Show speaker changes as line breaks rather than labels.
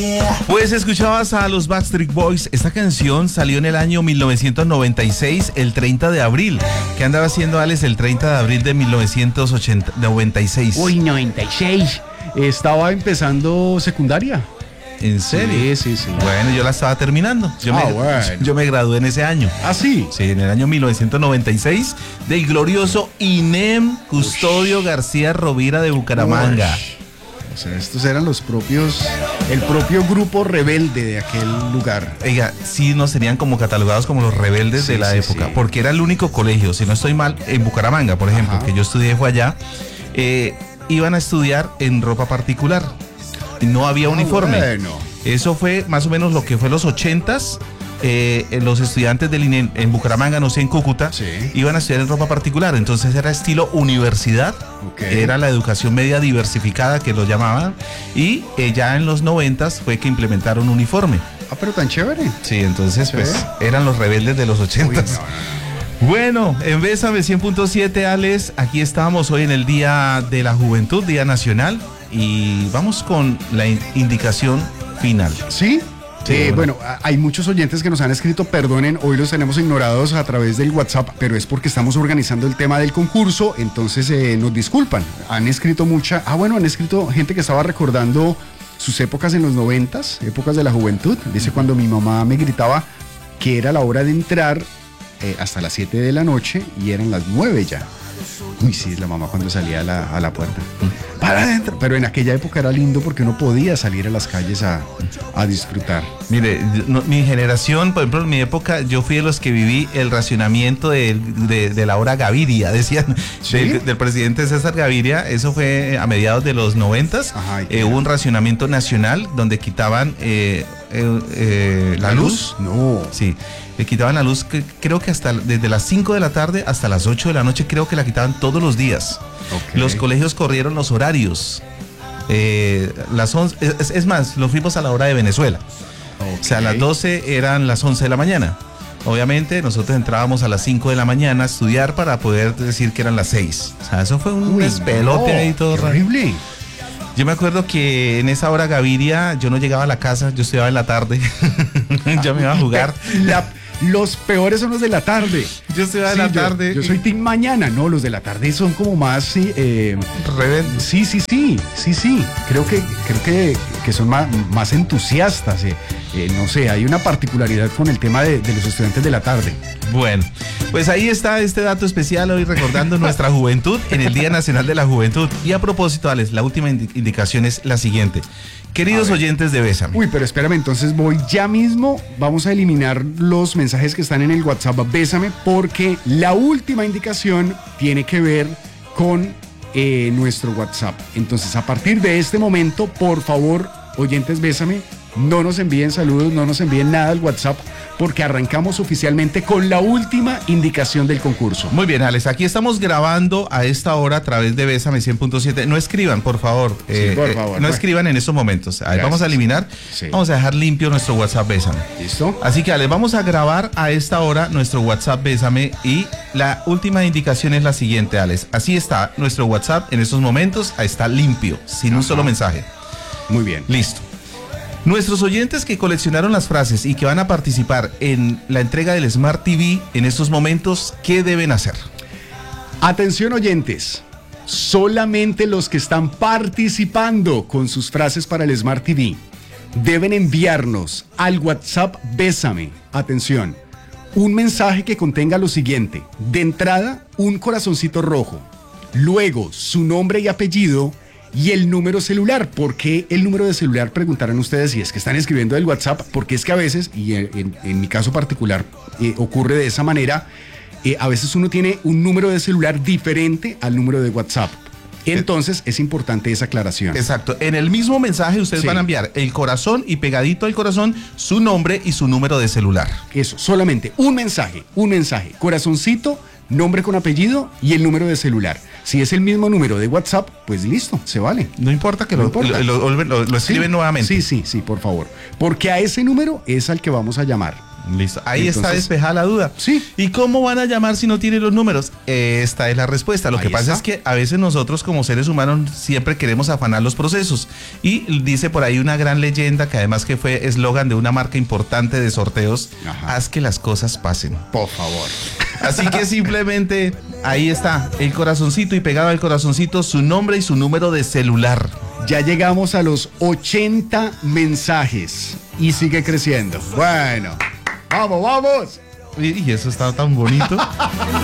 Pues escuchabas a los Backstreet Boys. Esta canción salió en el año 1996, el 30 de abril. ¿Qué andaba haciendo Alex el 30 de abril de 1996?
Uy, 96. Estaba empezando secundaria.
¿En serio?
Sí.
Bueno, yo la estaba terminando. Yo me gradué en ese año.
¿Ah, sí?
Sí, en el año 1996, del glorioso INEM Custodio García Rovira de Bucaramanga.
O sea, estos eran el propio grupo rebelde de aquel lugar.
Oiga, sí nos serían como catalogados como los rebeldes de la época, porque era el único colegio, si no estoy mal, en Bucaramanga, por ejemplo, que yo estudié fue allá, iban a estudiar en ropa particular. No había uniforme.
Bueno.
Eso fue más o menos lo que fue los 80s. Los estudiantes del INEM en Bucaramanga, no sé, en Cúcuta, iban a estudiar en ropa particular. Entonces era estilo universidad. Era la educación media diversificada que lo llamaban. Y ya en los 90s fue que implementaron uniforme.
Ah, pero tan chévere.
Sí, entonces pues eran los rebeldes de los 80s. Bueno, en Bésame 100.7, Alex, aquí estamos hoy en el Día de la Juventud, Día Nacional, y vamos con la indicación final.
¿Sí? Bueno, hay muchos oyentes que nos han escrito, perdonen, hoy los tenemos ignorados a través del WhatsApp, pero es porque estamos organizando el tema del concurso, entonces nos disculpan. Han escrito han escrito gente que estaba recordando sus épocas en los 90s, épocas de la juventud. Dice cuando mi mamá me gritaba que era la hora de entrar hasta las 7 de la noche y eran las 9 ya. Uy, sí, es la mamá cuando salía a la puerta. Para adentro. Pero en aquella época era lindo porque uno podía salir a las calles a disfrutar.
Mire, mi generación, por ejemplo, en mi época, yo fui de los que viví el racionamiento de la hora Gaviria, decían, del presidente César Gaviria. Eso fue a mediados de los 90s. Hubo un racionamiento nacional donde quitaban la luz.
No.
Sí. Le quitaban la luz, creo que desde las 5 de la tarde hasta las 8 de la noche, creo que la quitaban todos los días. Los colegios corrieron los horarios. Las 11, es más, lo fuimos a la hora de Venezuela. O sea, a las 12 eran las 11 de la mañana. Obviamente, nosotros entrábamos a las 5 de la mañana a estudiar para poder decir que eran las 6. O sea, eso fue un despelote ahí todo
horrible.
Yo me acuerdo que en esa hora Gaviria yo no llegaba a la casa, yo estudiaba en la tarde. Yo me iba a jugar.
Los peores son los de la tarde.
Yo estudiaba en la tarde.
Yo soy team mañana, no, los de la tarde son como más
rebeldes.
Sí. Creo que son más entusiastas. No sé, hay una particularidad con el tema de los estudiantes de la tarde.
Bueno, pues ahí está este dato especial hoy recordando nuestra juventud en el Día Nacional de la Juventud. Y a propósito, Alex, la última indicación es la siguiente. Queridos oyentes de Bésame.
Uy, pero espérame, entonces voy ya mismo. Vamos a eliminar los mensajes que están en el WhatsApp Bésame porque la última indicación tiene que ver con nuestro WhatsApp. Entonces, a partir de este momento, por favor, oyentes Bésame, no nos envíen saludos, no nos envíen nada al WhatsApp porque arrancamos oficialmente con la última indicación del concurso.
Muy bien, Alex, aquí estamos grabando a esta hora a través de Bésame 100.7. No escriban, por favor.
Por favor.
No escriban en estos momentos. Vamos a eliminar, vamos a dejar limpio nuestro WhatsApp Bésame.
¿Listo?
Así que, Alex, vamos a grabar a esta hora nuestro WhatsApp Bésame y la última indicación es la siguiente, Alex. Así está nuestro WhatsApp en estos momentos, está limpio, sin un solo mensaje.
Muy bien.
Listo. Nuestros oyentes que coleccionaron las frases y que van a participar en la entrega del Smart TV en estos momentos, ¿qué deben hacer?
Atención oyentes, solamente los que están participando con sus frases para el Smart TV deben enviarnos al WhatsApp Bésame, atención, un mensaje que contenga lo siguiente: de entrada, un corazoncito rojo, luego su nombre y apellido y el número celular. ¿Por qué el número de celular? Preguntarán ustedes si es que están escribiendo del WhatsApp, porque es que a veces, y en mi caso particular ocurre de esa manera, a veces uno tiene un número de celular diferente al número de WhatsApp. Entonces es importante esa aclaración.
Exacto. En el mismo mensaje ustedes van a enviar el corazón y pegadito al corazón su nombre y su número de celular.
Eso, solamente un mensaje, corazoncito, nombre con apellido y el número de celular. Si es el mismo número de WhatsApp, pues listo, se vale.
No importa que lo escriben nuevamente.
Sí, por favor. Porque a ese número es al que vamos a llamar.
Listo. Ahí
Entonces,
está despejada la duda.
Sí.
¿Y cómo van a llamar si no tienen los números? Esta es la respuesta. Lo que pasa es que a veces nosotros como seres humanos siempre queremos afanar los procesos. Y dice por ahí una gran leyenda que además que fue eslogan de una marca importante de sorteos.
Ajá.
Haz que las cosas pasen.
Por favor.
Así que simplemente ahí está el corazoncito y pegado al corazoncito su nombre y su número de celular.
Ya llegamos a los 80 mensajes y sigue creciendo. Bueno, vamos, vamos.
Y eso está tan bonito.